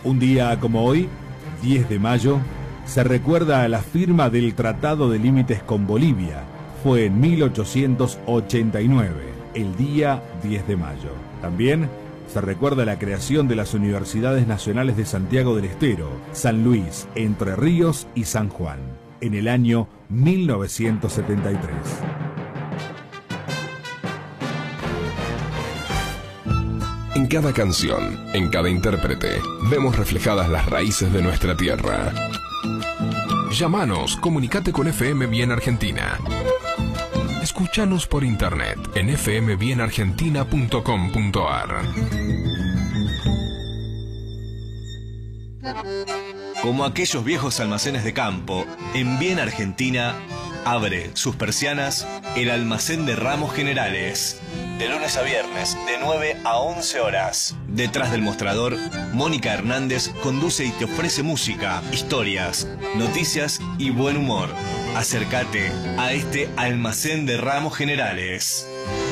Un día como hoy, 10 de mayo, se recuerda a la firma del Tratado de Límites con Bolivia. Fue en 1889, el día 10 de mayo. También se recuerda la creación de las Universidades Nacionales de Santiago del Estero, San Luis, Entre Ríos y San Juan, en el año 1973. En cada canción, en cada intérprete, vemos reflejadas las raíces de nuestra tierra. Llámanos, comunicate con FM Bien Argentina. Escúchanos por internet en fmbienargentina.com.ar. Como aquellos viejos almacenes de campo, en Bien Argentina abre sus persianas el almacén de ramos generales. De lunes a viernes, de 9 a 11 horas. Detrás del mostrador, Mónica Hernández conduce y te ofrece música, historias, noticias y buen humor. Acércate a este almacén de ramos generales.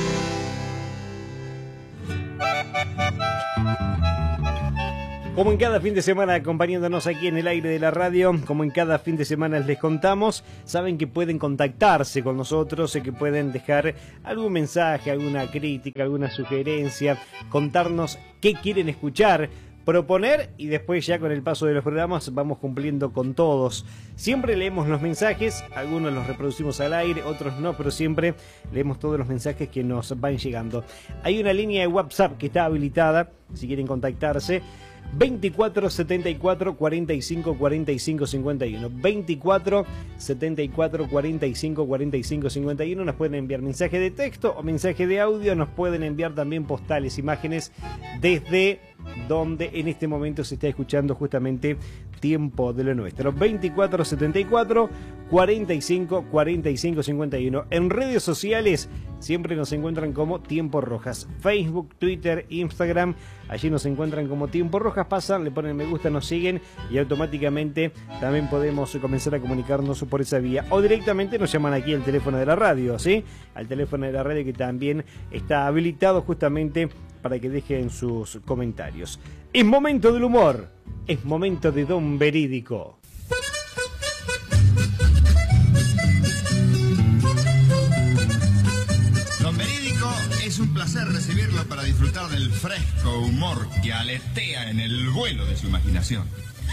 Como en cada fin de semana acompañándonos aquí en el aire de la radio, como en cada fin de semana les contamos, saben que pueden contactarse con nosotros, que pueden dejar algún mensaje, alguna crítica, alguna sugerencia, contarnos qué quieren escuchar, proponer y después ya con el paso de los programas vamos cumpliendo con todos. Siempre leemos los mensajes, algunos los reproducimos al aire, otros no, pero siempre leemos todos los mensajes que nos van llegando. Hay una línea de WhatsApp que está habilitada, si quieren contactarse, 24 74 45 45 51. 24 74 45 45 51. Nos pueden enviar mensaje de texto o mensaje de audio. Nos pueden enviar también postales, imágenes desde donde en este momento se está escuchando justamente Tiempo de lo Nuestro. 24 74 45 45 51. En redes sociales siempre nos encuentran como Tiempo Rojas. Facebook, Twitter, Instagram. Allí nos encuentran como Tiempo Rojas. Pasan, le ponen me gusta, nos siguen y automáticamente también podemos comenzar a comunicarnos por esa vía. O directamente nos llaman aquí al teléfono de la radio, ¿sí? Al teléfono de la radio que también está habilitado justamente para que dejen sus comentarios. Es momento del humor. Es momento de Don Verídico. Don Verídico, es un placer recibirlo para disfrutar del fresco humor que aletea en el vuelo de su imaginación.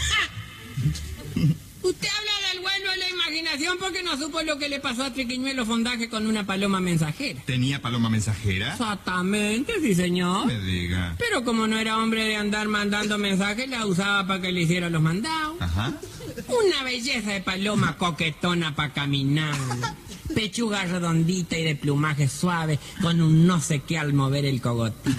Usted habla del vuelo de la imaginación porque no supo lo que le pasó a Triquiñuelo Fondaje con una paloma mensajera. ¿Tenía paloma mensajera? Exactamente, sí señor. No me diga. Pero como no era hombre de andar mandando mensajes, la usaba para que le hiciera los mandados. Ajá. Una belleza de paloma coquetona para caminar. Pechuga redondita y de plumaje suave, con un no sé qué al mover el cogotito.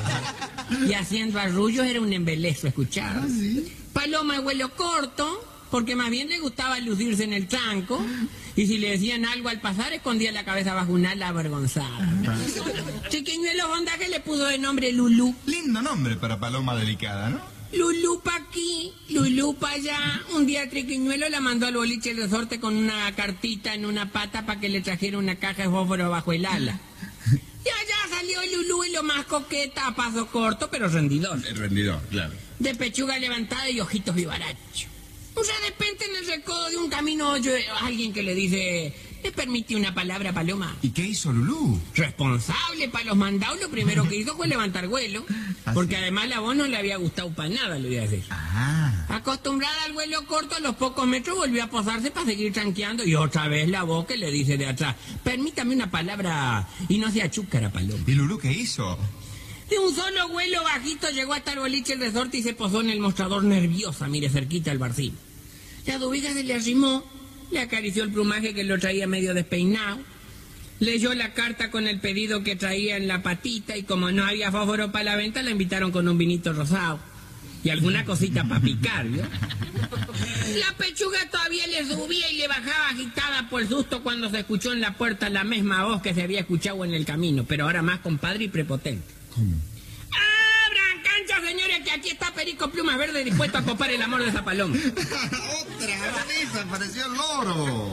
Y haciendo arrullos era un embelezo escuchar. ¿Ah, sí? Paloma de vuelo corto, porque más bien le gustaba lucirse en el tranco, y si le decían algo al pasar, escondía la cabeza bajo un ala avergonzada. Triquiñuelo Fondaje le puso de nombre Lulú. Lindo nombre para paloma delicada, ¿no? Lulú pa' aquí, Lulú pa' allá. Un día Triquiñuelo la mandó al boliche el resorte con una cartita en una pata para que le trajera una caja de fósforo bajo el ala. Y allá salió Lulú y lo más coqueta, a paso corto, pero rendidor. El rendidor, claro. De pechuga levantada y ojitos vivarachos. O sea, de repente en el recodo de un camino oye alguien que le dice, ¿me permite una palabra, paloma? ¿Y qué hizo Lulú? Responsable para los mandados, lo primero que hizo fue levantar vuelo. Porque además la voz no le había gustado para nada, le voy a decir. Ah. Acostumbrada al vuelo corto, a los pocos metros volvió a posarse para seguir tranqueando. Y otra vez la voz que le dice de atrás, permítame una palabra y no sea chúcara, paloma. ¿Y Lulú qué hizo? De un solo vuelo bajito llegó hasta el boliche el resorte y se posó en el mostrador nerviosa, mire, cerquita al barcín. La dubida se le arrimó, le acarició el plumaje que lo traía medio despeinado, leyó la carta con el pedido que traía en la patita y como no había fósforo para la venta, la invitaron con un vinito rosado y alguna cosita para picar, ¿vio? La pechuga todavía le subía y le bajaba agitada por el susto cuando se escuchó en la puerta la misma voz que se había escuchado en el camino, pero ahora más compadre y prepotente. ¿Cómo? ¡Abran cancha, señores, que aquí está Perico Plumas Verde dispuesto a copar el amor de esa paloma! ¡Otra vez apareció el loro!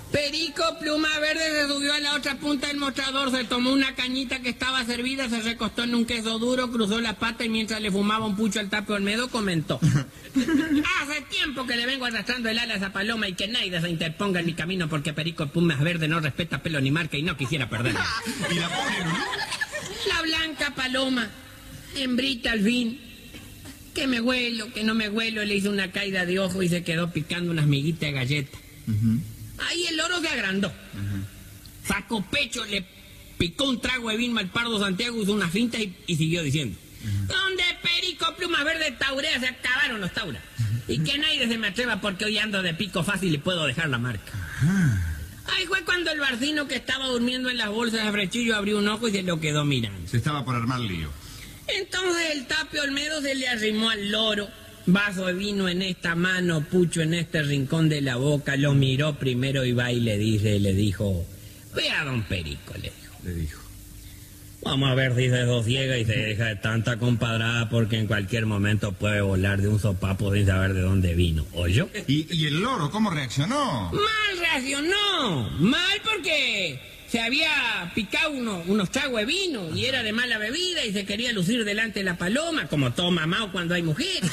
Perico Pluma Verde se subió a la otra punta del mostrador, se tomó una cañita que estaba servida, se recostó en un queso duro, cruzó la pata y mientras le fumaba un pucho al Tapio Olmedo comentó: hace tiempo que le vengo arrastrando el ala a esa paloma y que nadie se interponga en mi camino porque Perico Pluma Verde no respeta pelo ni marca y no quisiera perderla. ¿Y la pobre Lulú? La blanca paloma, hembrita al fin, que me huelo, que no me huelo, le hizo una caída de ojo y se quedó picando unas miguitas de galleta. Ahí el loro se agrandó. Sacó pecho, le picó un trago de vino al Pardo Santiago, hizo una finta y siguió diciendo: donde Perico Pluma Verde taurea, se acabaron los tauras. Y que nadie se me atreva porque hoy ando de pico fácil y puedo dejar la marca. Ahí fue cuando el barcino que estaba durmiendo en las bolsas de frechillo abrió un ojo y se lo quedó mirando. Se estaba por armar lío. Entonces el Tapio Olmedo se le arrimó al loro, vaso de vino en esta mano, pucho en este rincón de la boca, lo miró primero y va y le dijo: vea, don Perico, le dijo. Vamos a ver si se sosiega y se deja de tanta compadrada porque en cualquier momento puede volar de un sopapo sin saber de dónde vino. ¿Oyó? ¿Y el loro cómo reaccionó? Mal reaccionó, mal porque se había picado unos tragos de vino y era de mala bebida y se quería lucir delante de la paloma, como todo mamado cuando hay mujeres.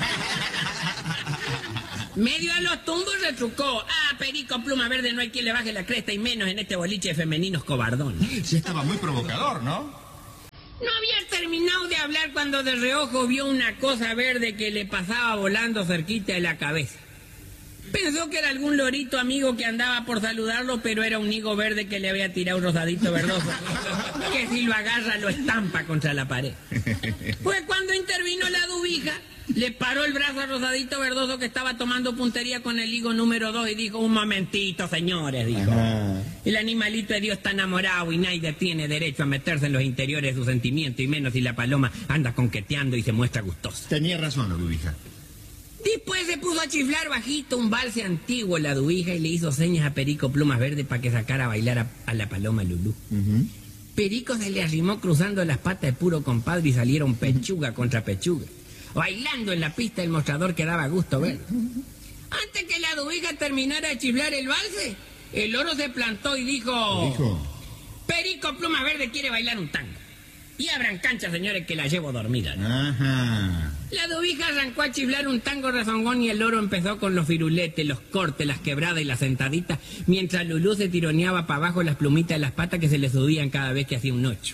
Medio a los tumbos retrucó: Perico Pluma Verde no hay quien le baje la cresta y menos en este boliche de femeninos cobardones. Sí, estaba muy provocador, ¿no? No había terminado de hablar cuando de reojo vio una cosa verde que le pasaba volando cerquita de la cabeza. Pensó que era algún lorito amigo que andaba por saludarlo, pero era un higo verde que le había tirado un rosadito verdoso, que si lo agarra lo estampa contra la pared. Fue cuando intervino la dubija, le paró el brazo al rosadito verdoso que estaba tomando puntería con el higo número 2 y dijo: un momentito, señores, dijo. El animalito de Dios está enamorado y nadie tiene derecho a meterse en los interiores de su sentimiento, y menos si la paloma anda conqueteando y se muestra gustosa. Tenía razón la dubija. Después se puso a chiflar bajito un valse antiguo la dubija y le hizo señas a Perico Plumas Verde para que sacara a bailar a la paloma Lulú. Perico se le arrimó cruzando las patas de puro compadre y salieron pechuga contra pechuga, bailando en la pista del mostrador que daba gusto ver. Antes que la dubija terminara de chiflar el valse, el loro se plantó y dijo: Perico Pluma Verde quiere bailar un tango. Y abran cancha, señores, que la llevo dormida, ¿no? La dubija arrancó a chiflar un tango rezongón y el loro empezó con los firuletes, los cortes, las quebradas y las sentaditas, mientras Lulú se tironeaba para abajo las plumitas de las patas que se le subían cada vez que hacía un ocho.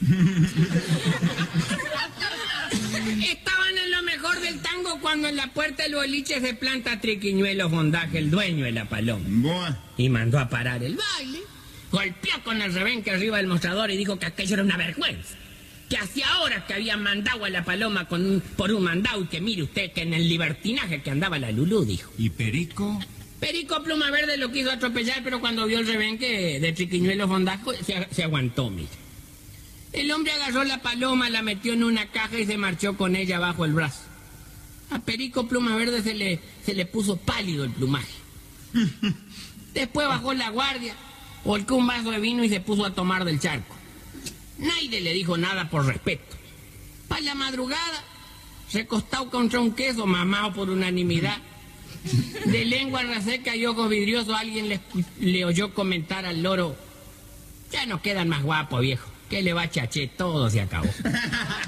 Estaban en lo mejor del tango cuando en la puerta del boliche se planta Triquiñuelo Fondaje, el dueño de la paloma. Y mandó a parar el baile, golpeó con el rebenque arriba del mostrador y dijo que aquello era una vergüenza, que hacía horas que había mandado a la paloma por un mandado y que mire usted que en el libertinaje que andaba la Lulú, dijo. ¿Y Perico? Perico Pluma Verde lo quiso atropellar, pero cuando vio el rebenque de Triquiñuelo Fondajo se aguantó, mire. El hombre agarró la paloma, la metió en una caja y se marchó con ella bajo el brazo. A Perico Pluma Verde se le puso pálido el plumaje. Después bajó la guardia, volcó un vaso de vino y se puso a tomar del charco. Nadie le dijo nada por respeto. Para la madrugada, recostado contra un queso, mamado por unanimidad, de lengua reseca y ojos vidriosos, alguien le oyó comentar al loro: ya no quedan más guapos, viejo. ¿Qué le va, chaché? Todo se acabó.